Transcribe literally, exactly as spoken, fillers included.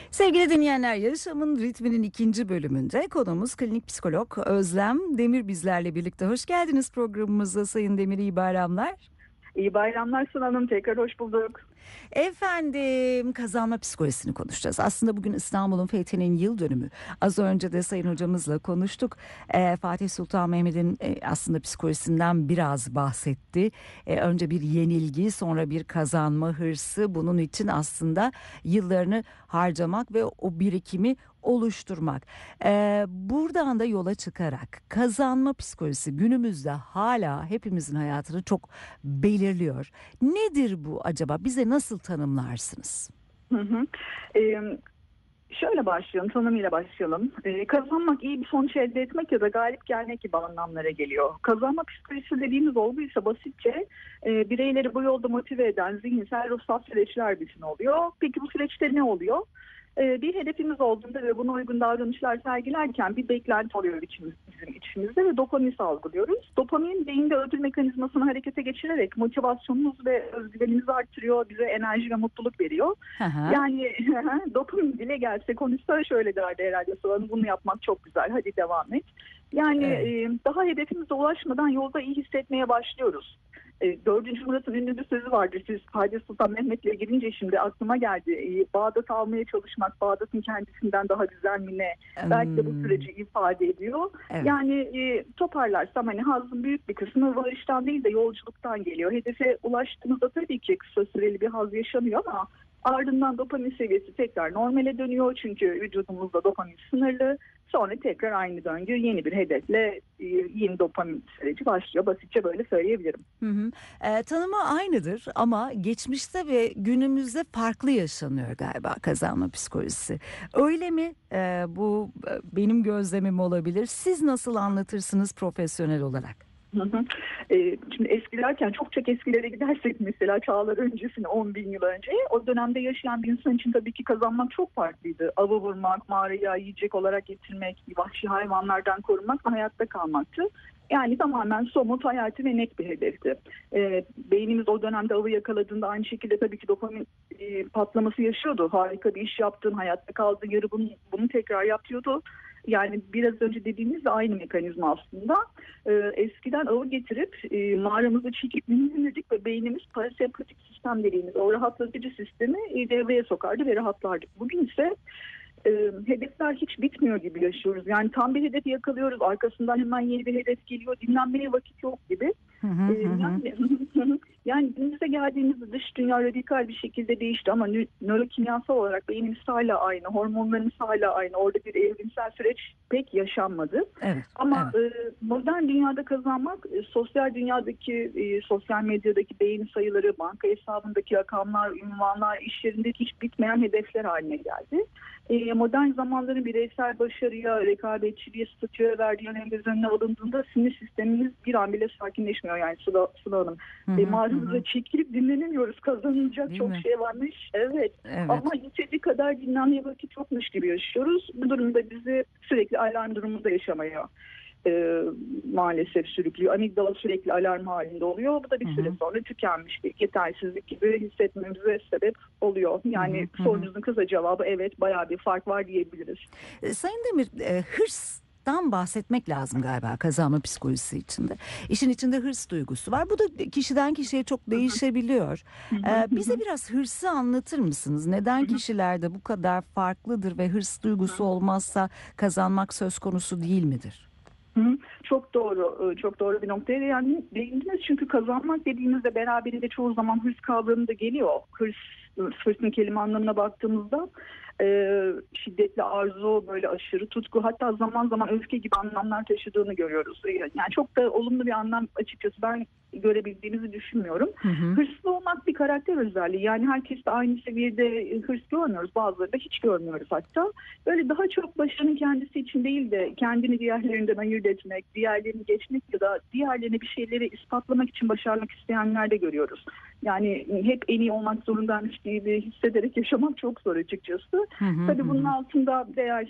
Sevgili dinleyenler, Yaşamın Ritminin ikinci bölümünde konuğumuz klinik psikolog Özlem Demir bizlerle birlikte. Hoş geldiniz programımıza Sayın Demir, iyi bayramlar. İyi bayramlar Sun Hanım, tekrar hoş bulduk. Efendim, kazanma psikolojisini konuşacağız. Aslında bugün İstanbul'un fethinin yıl dönümü. Az önce de Sayın Hocamızla konuştuk. Ee, Fatih Sultan Mehmet'in e, aslında psikolojisinden biraz bahsetti. Ee, önce bir yenilgi, sonra bir kazanma hırsı. Bunun için aslında yıllarını harcamak ve o birikimi oluşturmak. Ee, buradan da yola çıkarak kazanma psikolojisi günümüzde hala hepimizin hayatını çok belirliyor. Nedir bu acaba? Bize nasıl tanımlarsınız? Hı hı. Ee, şöyle başlayalım, tanımıyla başlayalım. Ee, kazanmak, iyi bir sonuç elde etmek ya da galip gelmek gibi anlamlara geliyor. Kazanma psikolojisi dediğimiz olgu ise basitçe e, bireyleri bu yolda motive eden zihinsel, ruhsal süreçler bütün oluyor. Peki bu süreçte ne oluyor? Bir hedefimiz olduğunda ve buna uygun davranışlar sergilerken bir beklenti oluyor içimiz, bizim içimizde ve dopamin salgılıyoruz. Dopamin beyinde ödül mekanizmasını harekete geçirerek motivasyonumuz ve özgüvenimizi artırıyor, bize enerji ve mutluluk veriyor. Aha. Yani dopamin dile gelse konuşsa şöyle derdi herhalde, sonra bunu yapmak çok güzel, hadi devam et. Yani evet. Daha hedefimize ulaşmadan yolda iyi hissetmeye başlıyoruz. Dördüncü Murat'ın ünlü bir sözü vardır. Siz Fatih Sultan Mehmet'le girince şimdi aklıma geldi. Bağdat almaya çalışmak, Bağdat'ın kendisinden daha güzel mi ne? Hmm. Belki de bu süreci ifade ediyor. Evet. Yani e, toparlarsam hani hazın büyük bir kısmı varıştan değil de yolculuktan geliyor. Hedefe ulaştığımızda tabii ki kısa süreli bir haz yaşanıyor ama ardından dopamin seviyesi tekrar normale dönüyor. Çünkü vücudumuzda dopamin sınırlı. Sonra tekrar aynı döngü, yeni bir hedefle e, yeni dopamin süreci başlıyor. Basitçe böyle söyleyebilirim. Hı hı. E, tanımı aynıdır ama geçmişte ve günümüzde farklı yaşanıyor galiba kazanma psikolojisi. Öyle mi? E, bu benim gözlemim olabilir. Siz nasıl anlatırsınız profesyonel olarak? Hı hı. Ee, şimdi eski derken çok çok eskilere gidersek mesela çağlar öncesine on bin yıl önce o dönemde yaşayan bir insan için tabii ki kazanmak çok farklıydı. Avı vurmak, mağaraya yiyecek olarak getirmek, vahşi hayvanlardan korunmak ve hayatta kalmaktı. Yani tamamen somut, hayati ve net bir hedefti. Ee, beynimiz o dönemde avı yakaladığında aynı şekilde tabii ki dopamin e, patlaması yaşıyordu. Harika bir iş yaptın, hayatta kaldın, yarı bunu, bunu tekrar yapıyordu. Yani biraz önce dediğimizde aynı mekanizma aslında. Ee, eskiden avı getirip e, mağaramızı çekip dinlenirdik ve beynimiz parasempatik sistem dediğimiz o rahatlatıcı sistemi e, devreye sokardı ve rahatlardık. Bugün ise e, hedefler hiç bitmiyor gibi yaşıyoruz. Yani tam bir hedefi yakalıyoruz, arkasından hemen yeni bir hedef geliyor, dinlenmeye vakit yok gibi. Hı hı, ee, yani, yani günümüze geldiğimizde dış dünya radikal bir şekilde değişti ama nö- nörokimyasal olarak beynimiz hala aynı, hormonlarımız hala aynı. Orada bir evrimsel süreç pek yaşanmadı. Evet, ama evet. E, modern dünyada kazanmak, e, sosyal dünyadaki, e, sosyal medyadaki beğeni sayıları, banka hesabındaki rakamlar, ünvanlar, iş yerindeki hiç bitmeyen hedefler haline geldi. E, modern zamanların bireysel başarıya, rekabetçiliğe, statüye verdiği önem göz önüne alındığında sinir sistemimiz bir an bile sakinleşmiyor. Yani Sıla, Sıla Hanım. E, mağaramıza çekilip dinlenemiyoruz. Kazanılacak Değil çok mi? şey varmış. Evet. Evet. Ama yeteri kadar dinlenmeye vakit yokmuş gibi yaşıyoruz. Bu durumda bizi sürekli alarm durumunda yaşamaya e, maalesef sürüklüyor. Amigdala sürekli alarm halinde oluyor. Bu da bir Hı hı. süre sonra tükenmişlik, yetersizlik gibi hissetmemize sebep oluyor. Yani Hı hı. sorunuzun kısa cevabı evet, bayağı bir fark var diyebiliriz. E, Sayın Demir, e, hırs bahsetmek lazım galiba kazanma psikolojisi içinde. İşin içinde hırs duygusu var. Bu da kişiden kişiye çok değişebiliyor. Ee, bize biraz hırsı anlatır mısınız? Neden kişilerde bu kadar farklıdır ve hırs duygusu olmazsa kazanmak söz konusu değil midir? Hı, çok doğru, çok doğru bir noktaya yani değindiniz. Çünkü kazanmak dediğimizde beraberinde çoğu zaman hırs kavramı da geliyor. Hırs, hırsın kelime anlamına baktığımızda e, şiddetli arzu, böyle aşırı tutku, hatta zaman zaman öfke gibi anlamlar taşıdığını görüyoruz. Yani çok da olumlu bir anlam açıkçası ben görebildiğimizi düşünmüyorum. Hı hı. Hırslı olmak bir karakter özelliği. Yani herkes de aynı seviyede hırs görmüyoruz. Bazıları da hiç görmüyoruz hatta. Böyle daha çok başarının kendisi için değil de kendini diğerlerinden ayırt etmek, diğerlerini geçmek ya da diğerlerine bir şeyleri ispatlamak için başarmak isteyenler de görüyoruz. Yani hep en iyi olmak zorundaymış gibi hissederek yaşamak çok zor açıkçası. Hı hı, Tabii hı. bunun altında değer